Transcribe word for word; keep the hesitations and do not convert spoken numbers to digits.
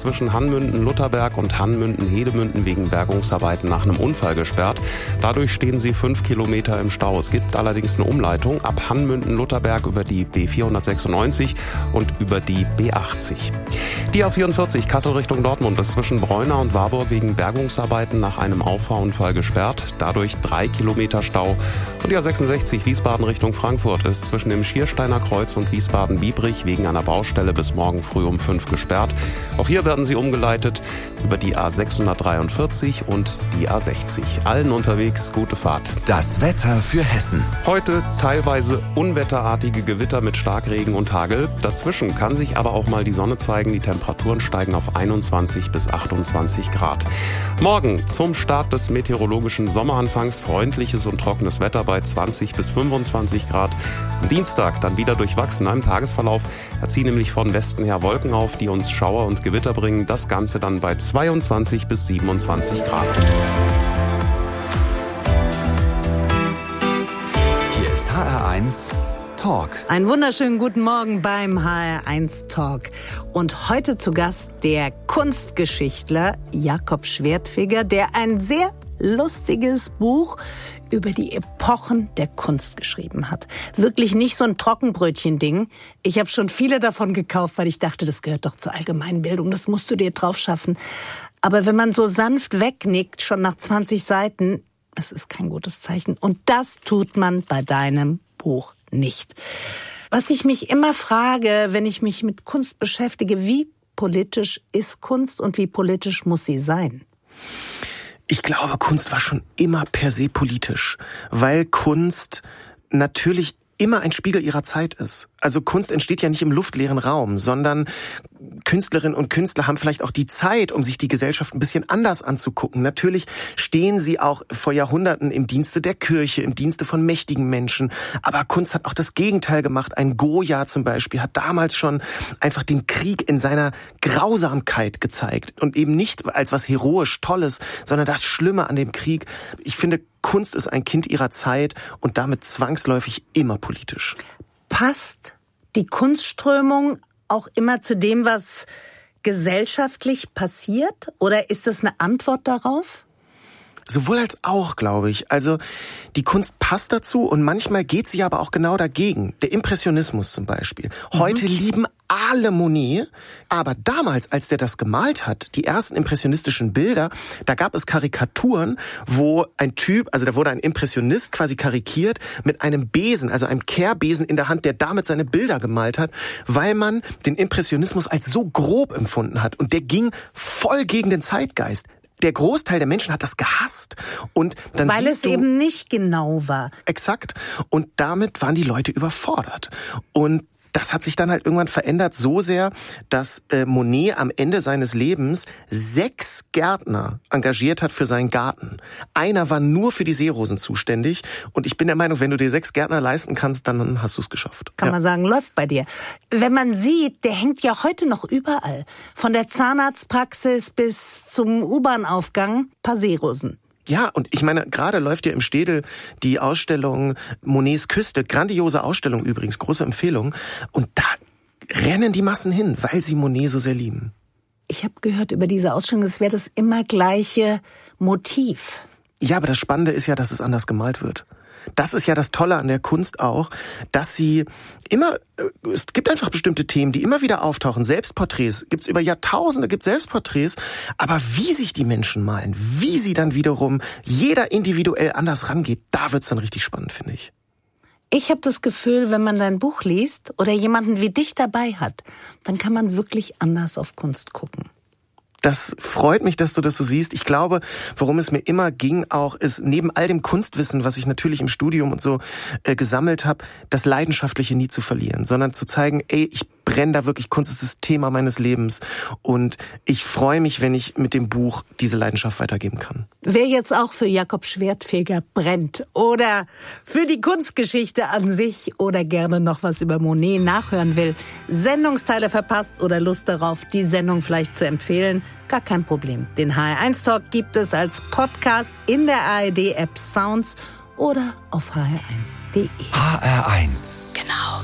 zwischen Hannmünden-Lutherberg und Hannmünden-Hedemünden wegen Bergungsarbeiten nach einem Unfall gesperrt. Dadurch stehen sie fünf Kilometer im Stau. Es gibt allerdings eine Umleitung ab Hannmünden-Lutherberg über die B vierhundertsechsundneunzig und über die B achtzig. Die A vierundvierzig Kassel Richtung Dortmund ist zwischen Breuna und Warburg wegen Bergungsarbeiten nach einem Auffahrunfall gesperrt. Dadurch drei Kilometer Stau. Und die A sechsundsechzig Wiesbaden Richtung Frankfurt ist zwischen dem Schiersteiner Kreuz und Wiesbaden-Biebrich wegen einer Baustelle bis morgen früh um fünf gesperrt. Auch hier werden sie umgeleitet über die A sechshundertdreiundvierzig und die A sechzig. Allen unterwegs gute Fahrt. Das Wetter für Hessen. Heute teilweise unwetterartige Gewitter mit Starkregen und Hagel. Dazwischen kann sich aber auch mal die Sonne zeigen. Die Temperaturen steigen auf einundzwanzig bis achtundzwanzig Grad. Morgen zum Start des meteorologischen Sommeranfangs freundliches und trockenes Wetter bei zwanzig bis fünfundzwanzig Grad. Am Dienstag dann wieder durchwachsen. Im Tagesverlauf da ziehen nämlich von Westen her Wolken auf, die uns Schauer und Gewitter bringen. Das Ganze dann bei zweiundzwanzig bis siebenundzwanzig Grad. Hier ist H R eins Talk. Einen wunderschönen guten Morgen beim H R eins Talk. Und heute zu Gast der Kunstgeschichtler Jakob Schwertfeger, der ein sehr lustiges Buch über die Epochen der Kunst geschrieben hat. Wirklich nicht so ein Trockenbrötchen-Ding. Ich habe schon viele davon gekauft, weil ich dachte, das gehört doch zur Allgemeinbildung, das musst du dir drauf schaffen. Aber wenn man so sanft wegnickt, schon nach zwanzig Seiten, das ist kein gutes Zeichen. Und das tut man bei deinem Buch nicht. Was ich mich immer frage, wenn ich mich mit Kunst beschäftige, wie politisch ist Kunst und wie politisch muss sie sein? Ich glaube, Kunst war schon immer per se politisch, weil Kunst natürlich immer ein Spiegel ihrer Zeit ist. Also Kunst entsteht ja nicht im luftleeren Raum, sondern Künstlerinnen und Künstler haben vielleicht auch die Zeit, um sich die Gesellschaft ein bisschen anders anzugucken. Natürlich stehen sie auch vor Jahrhunderten im Dienste der Kirche, im Dienste von mächtigen Menschen. Aber Kunst hat auch das Gegenteil gemacht. Ein Goya zum Beispiel hat damals schon einfach den Krieg in seiner Grausamkeit gezeigt. Und eben nicht als was heroisch Tolles, sondern das Schlimme an dem Krieg. Ich finde, Kunst ist ein Kind ihrer Zeit und damit zwangsläufig immer politisch. Passt die Kunstströmung auch immer zu dem, was gesellschaftlich passiert? Oder ist das eine Antwort darauf? Sowohl als auch, glaube ich. Also die Kunst passt dazu und manchmal geht sie aber auch genau dagegen. Der Impressionismus zum Beispiel. Heute mhm. lieben alle Monet, aber damals, als der das gemalt hat, die ersten impressionistischen Bilder, da gab es Karikaturen, wo ein Typ, also da wurde ein Impressionist quasi karikiert mit einem Besen, also einem Kehrbesen in der Hand, der damit seine Bilder gemalt hat, weil man den Impressionismus als so grob empfunden hat und der ging voll gegen den Zeitgeist. Der Großteil der Menschen hat das gehasst. Und dann Weil siehst es du, eben nicht genau war. Exakt. Und damit waren die Leute überfordert. Und das hat sich dann halt irgendwann verändert so sehr, dass äh, Monet am Ende seines Lebens sechs Gärtner engagiert hat für seinen Garten. Einer war nur für die Seerosen zuständig. Und ich bin der Meinung, wenn du dir sechs Gärtner leisten kannst, dann hast du es geschafft. Kann ja. man sagen, läuft bei dir. Wenn man sieht, der hängt ja heute noch überall. Von der Zahnarztpraxis bis zum U-Bahn-Aufgang, paar Seerosen. Ja, und ich meine, gerade läuft ja im Städel die Ausstellung Monets Küste. Grandiose Ausstellung übrigens, große Empfehlung. Und da rennen die Massen hin, weil sie Monet so sehr lieben. Ich habe gehört über diese Ausstellung, es wäre das immer gleiche Motiv. Ja, aber das Spannende ist ja, dass es anders gemalt wird. Das ist ja das Tolle an der Kunst auch, dass sie immer, es gibt einfach bestimmte Themen, die immer wieder auftauchen. Selbstporträts gibt's über Jahrtausende, gibt Selbstporträts. Aber wie sich die Menschen malen, wie sie dann wiederum jeder individuell anders rangeht, da wird's dann richtig spannend, finde ich. Ich habe das Gefühl, wenn man dein Buch liest oder jemanden wie dich dabei hat, dann kann man wirklich anders auf Kunst gucken. Das freut mich, dass du das so siehst. Ich glaube, worum es mir immer ging auch, ist neben all dem Kunstwissen, was ich natürlich im Studium und so äh, gesammelt habe, das Leidenschaftliche nie zu verlieren, sondern zu zeigen, ey, ich brenne da wirklich, Kunst ist das Thema meines Lebens und ich freue mich, wenn ich mit dem Buch diese Leidenschaft weitergeben kann. Wer jetzt auch für Jakob Schwertfeger brennt oder für die Kunstgeschichte an sich oder gerne noch was über Monet nachhören will, Sendungsteile verpasst oder Lust darauf, die Sendung vielleicht zu empfehlen, gar kein Problem. Den H R eins Talk gibt es als Podcast in der A R D-App Sounds oder auf h r eins punkt d e. H R eins. Genau.